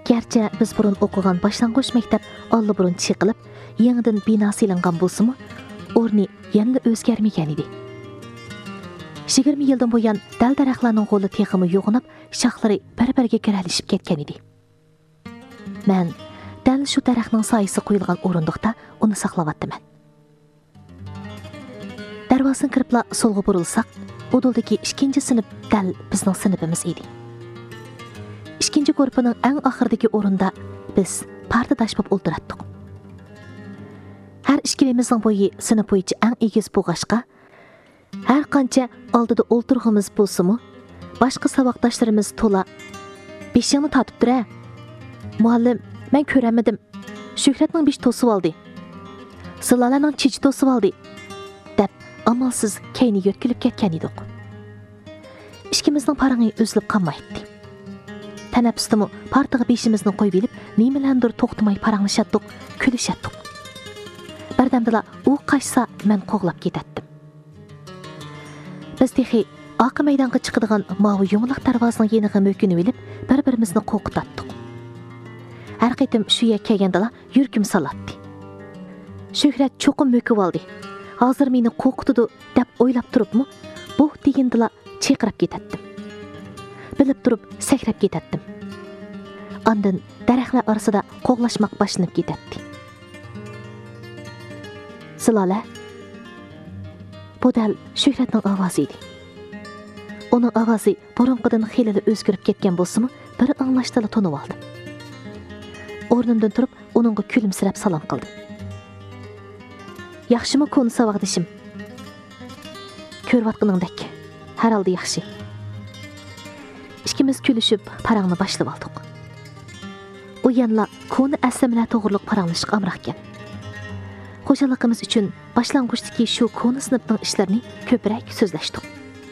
Gerçi biz burun okugan başlangıç mektep allıburun çıkılıp, yanıdan bina silingan bolsumu, orni yanıla özgermegen idi. 20 yıldan boyan dal daraqlarning qo'li teximi yo'g'inib, shoxlari bir-biriga kiralishib ketgan edi. Men dal shu daraxtning soyasi qo'yilgan o'rindiqda uni saqlayapman. Darvozadan kiribla solga burilsak, o'duldagi 2-sinf dal bizning sinfimiz edi. 2-guruhning eng oxiridagi o'rinda biz pardadosh bo'lib o'ltiratdik. Har ikkilimizning bo'yi sinf bo'yicha eng egiz bo'lg'ashqa, har qancha oldida o'ltirg'imiz bo'lsa-mu, boshqa saboqdoshlarimiz to'la beshingni tatib tur-a. Muallim, men ko'ramadim. Shuhratning besh to'sib oldi. Silolaning chichi to'sib oldi. deb amalsiz kayni yo'tkilib ketgan edik. Ikkimizning parangi uzilib qolmaydi. Tanaffusda partiga beshimizni qo'yib elib, nimalandir to'xtamay paranglashatdik, kulishatdik. Birdamdala u qaçsa men qo'g'lab ketatdim. Biz texi oq maydonga chiqadigan mavi yumaloq darvozaning yeniga mo'kinib elib, bir-birimizni qo'rqitatdik. Har qaytim shu yerga kelgandala yurkim salatdi. Shuhrat cho'qim mo'kib oldi. Hozir meni qo'rqitdi deb o'ylab turibmi, bu degandala chaqirib ketatdim. Bilib turib sakrab ketatdim. Ondan daraxtlar orasida qo'g'lashmoq boshlanib ketadi. Silola, bu dal Shuhratning ovozi edi. Uning ovozi burunqidan xeyli o'zgarib ketgan bo'lsa-mu, bir anglashdala tonib oldim. O'rnimdan turib, uningga kulimsirab salom qildim. Yaxshimi konu saboqdishim? Ko'rvatqiningdek, har holda yaxshi. Ikkimiz kulishib parangni boshlab oldik. U yanla konu aslimilar to'g'riliq paranglashib amraqkan. Xo'jaligimiz uchun boshlang'ichdagi shu konu sinfning ishlarini ko'proq so'zlashdik.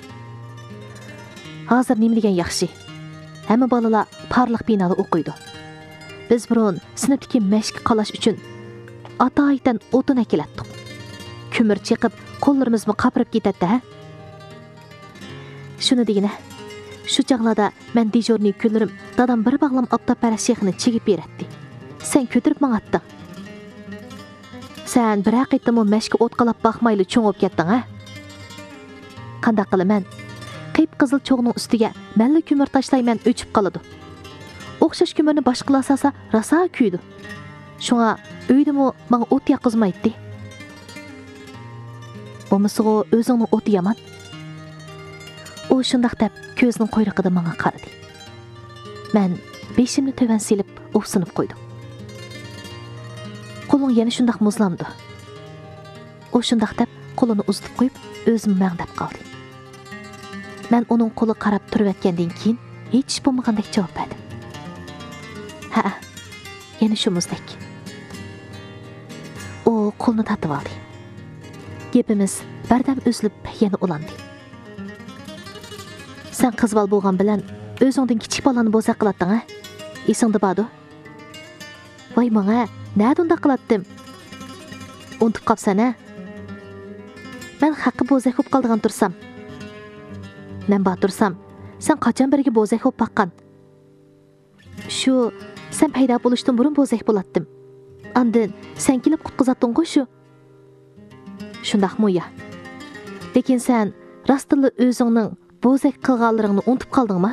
Hozir nima degan yaxshi? Hamma bolalar parliq binoda o'qiydi. Biz burun sinfdagi mashq qalash uchun atoydan o'tin akilatdik. Ko'mir chiqib, qo'llarimizni qapirib ketadi, ha? Shuni degina, shu chaqlarda men dejurni kunlarim dadam bir bog'lam obtapara shexini chigib beradi. Sen ko'tirib mang'atding. Sen bir aqitdimi mashqqa o't qalab baxmayli cho'ngib ketding, ha? Qanday qilaman? Qip-qizil cho'g'ning ustiga malla ko'mir tashlayman, o'chib qoladi. O'xshash ko'mirni boshqalar sasa rosa kuydi. Shunga uydimi menga o't yoqizmaydi. Bo'lmasa o'zingning o'ti yomon. U shundoq deb ko'zining qo'yrig'ida menga qaradi. Men beshimni to'van silib, o'psinib qo'ydim. Qo'ling yana shundoq muzlamdi. U shundoq deb qo'lini uzatib qo'yib, o'zim mangdab qoldi. Men uning qo'li qarab turayotgandan keyin hech bo'lmagandek javob berdim. Ha, yana shu muzdek. U qo'lni tatib oldi. Gapimiz bardam uzilib yana ulandi. Sen qiz bola bo'lgan bilan o'zingdan kichik bolani bo'zaq qilatding, ha? Esingda bordi? Voy menga, nada unda qilatdim? Unutib qolsan, ha? Men haqqi bo'zaq bo'lib qoldigan tursam. Men botursam, sen qachon biriga bo'zaq bo'lib baqqan? Shu, sen paydo bo'lishdan burun bo'zaq bo'latdim. Andin sen kelib qutqizatding-ku shu. Shundaqmi ya? Lekin sen rostilla o'zingning bo'zaq qilganlaringni unutib qoldingmi?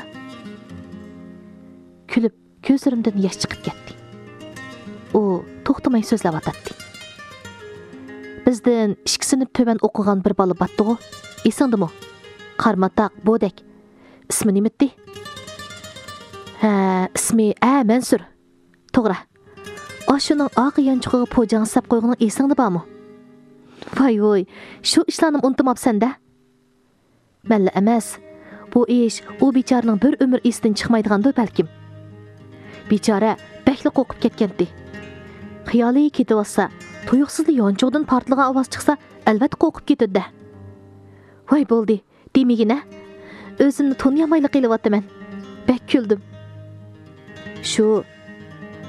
Kulib, ko'zlarimdan yosh chiqib ketdi. U to'xtamay so'zlab o'tadi. Bizdan 2 sinf to'ban o'qigan bir bola batdi-ku. Esingdimi? Qarmataq, Bodek. İsmi nimati? Ha, ismi Mansur. To'g'ri. Oshuning oq yanchug'iga po'jang sap qo'ygan esingda bormi? Voy, shu ishlarni unutmabsan-da. Malla emas. Bu ish u bechoraning bir umr esidan chiqmaydigandir balkim. Bechora bakli qo'rqib ketgandi. Xiyoli ketib olsa, tuyuqsizlik yonchug'idan portlagan ovoz chiqsa, albatta qo'rqib ketadi. Voy bo'ldi. Demigina, o'zimni toniyamayli qilyapman. Bak kuldim. Shu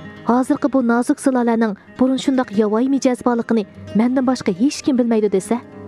hozirgi bu nozik silolaning burun shundoq yovvoyi mijoz borligini mendan boshqa hech kim bilmaydi desa,